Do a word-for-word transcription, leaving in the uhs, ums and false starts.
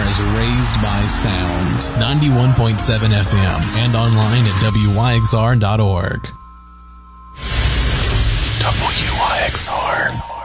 is raised by sound. ninety-one point seven F M and online at W Y X R dot org. W Y X R.